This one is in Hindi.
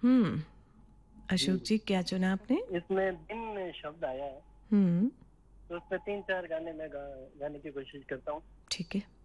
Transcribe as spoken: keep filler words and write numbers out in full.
हम्म जी। अशोक जी, क्या चुना आपने? इसमें दिन शब्द आया है, हम्म तो उसमें तीन चार गाने मैं गा, गाने की कोशिश करता हूँ। ठीक है।